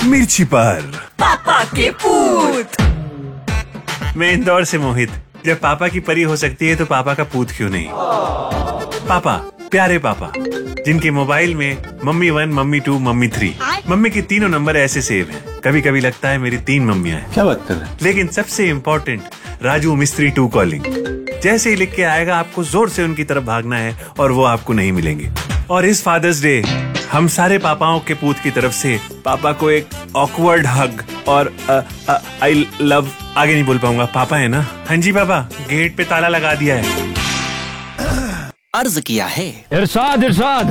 मिर्ची पर पापा के पूत। मैं इंदौर से मोहित। जब पापा की परी हो सकती है तो पापा का पूत क्यों नहीं। पापा, प्यारे पापा, जिनके मोबाइल में मम्मी 1, मम्मी 2, मम्मी 3, मम्मी के तीनों नंबर ऐसे सेव हैं। कभी कभी लगता है मेरी 3 मम्मियां हैं। क्या बात कर रहे हैं? लेकिन सबसे इम्पोर्टेंट, राजू मिस्त्री 2 कॉलिंग। जैसे ही लिख के आएगा आपको जोर से उनकी तरफ भागना है और वो आपको नहीं मिलेंगे। और इस फादर्स डे हम सारे पापाओं के पूत की तरफ से पापा को एक ऑकवर्ड हग और आई लव, आगे नहीं बोल पाऊंगा, पापा है ना। हाँ जी पापा, गेट पे ताला लगा दिया है। अर्ज किया है इरशाद इरशाद